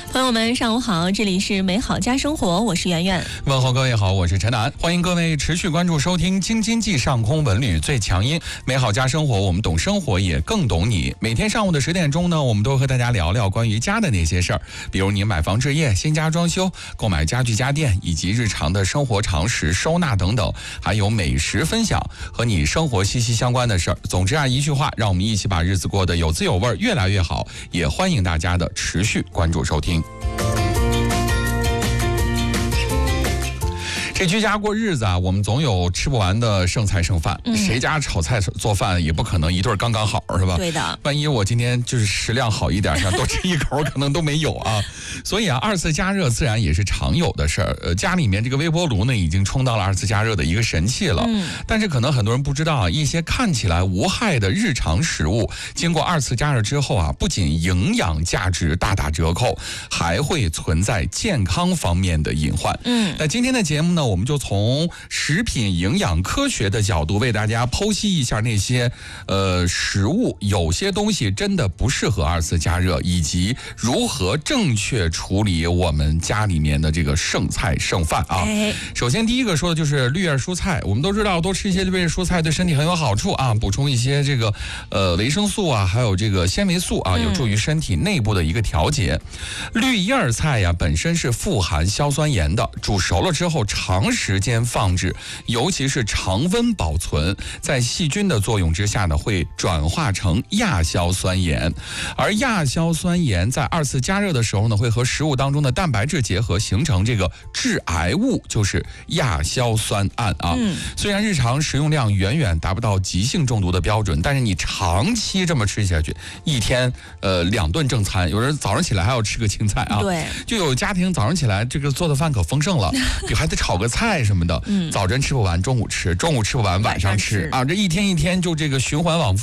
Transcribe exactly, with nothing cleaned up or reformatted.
朋友们上午好，这里是美好家生活，我是圆圆。 问候各位好，我是陈楠，欢迎各位持续关注收听京津冀上空文旅最强音美好家生活，我们懂生活也更懂你。每天上午的十点钟呢，我们都会和大家聊聊关于家的那些事儿，比如您买房置业、新家装修、购买家具家电，以及日常的生活常识、收纳等等，还有美食分享和你生活息息相关的事儿。总之啊，一句话，让我们一起把日子过得有滋有味，越来越好。也欢迎大家的持续关注收听。这居家过日子啊，我们总有吃不完的剩菜剩饭。嗯、谁家炒菜做饭也不可能一顿刚刚好，是吧？ 对的。 万一我今天就是食量好一点，想多吃一口，可能都没有啊。所以啊，二次加热自然也是常有的事儿。呃，家里面这个微波炉呢，已经充当了二次加热的一个神器了。嗯。但是可能很多人不知道啊，一些看起来无害的日常食物，经过二次加热之后啊，不仅营养价值大打折扣，还会存在健康方面的隐患。嗯。那今天的节目呢，我们就从食品营养科学的角度为大家剖析一下那些呃食物，有些东西真的不适合二次加热，以及如何正确处理我们家里面的这个剩菜剩饭啊。首先第一个说的就是绿叶蔬菜，我们都知道多吃一些绿叶蔬菜对身体很有好处啊，补充一些这个呃维生素啊，还有这个纤维素啊，有助于身体内部的一个调节。嗯、绿叶菜呀本身是富含硝酸盐的，煮熟了之后长时间放置，尤其是常温保存，在细菌的作用之下呢，会转化成亚硝酸盐，而亚硝酸盐在二次加热的时候呢，会和食物当中的蛋白质结合，形成这个致癌物，就是亚硝酸胺啊。嗯、虽然日常食用量远远达不到急性中毒的标准，但是你长期这么吃下去，一天呃两顿正餐，有人早上起来还要吃个青菜啊。 对， 就有家庭早上起来这个做的饭可丰盛了，你还得炒个菜什么的。嗯，早晨吃不完，中午吃，中午吃不完，晚上吃啊，这一天一天就这个循环往复。